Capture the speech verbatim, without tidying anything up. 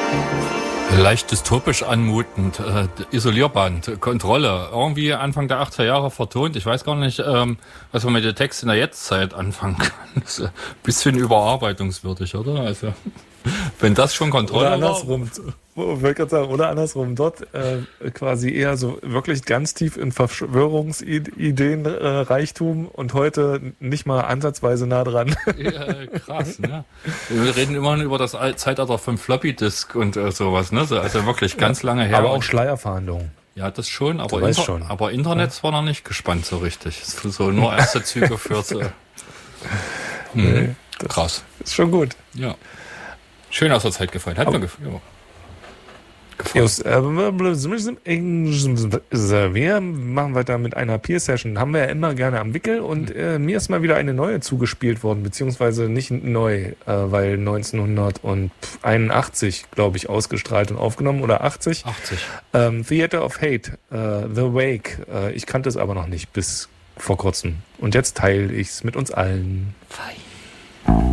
Leicht dystopisch anmutend, äh, Isolierband, Kontrolle, irgendwie Anfang der achtziger Jahre vertont. Ich weiß gar nicht, ähm, was man mit dem Text in der Jetztzeit anfangen kann. Das ist ein bisschen überarbeitungswürdig, oder? Also, wenn das schon Kontrolle Oder andersrum, war. wollte gerade sagen, oder andersrum, dort äh, quasi eher so wirklich ganz tief in Verschwörungsideenreichtum äh, und heute nicht mal ansatzweise nah dran. Ja, krass, ne? Wir reden immer nur über das Al- Zeitalter von Floppy-Disk und äh, sowas, ne? So, also wirklich ganz lange her. Aber auch Und- Schleierverhandlungen. Ja, das schon, aber, Du weißt Inter- schon. aber Internet war noch nicht gespannt so richtig. So nur erste Züge für so. Nee, Hm, das krass. ist schon gut. Ja. Schön aus der Zeit gefallen. Hat mir gefallen. Ja. gefallen. Just, äh, wir machen weiter mit einer Peer-Session. Haben wir ja immer gerne am Wickel und äh, mir ist mal wieder eine neue zugespielt worden, beziehungsweise nicht neu, äh, weil neunzehnhunderteinundachtzig, glaube ich, ausgestrahlt und aufgenommen oder achtzig. achtzig. Ähm, Theater of Hate, äh, The Wake. Äh, ich kannte es aber noch nicht bis vor kurzem. Und jetzt teile ich es mit uns allen. Fein.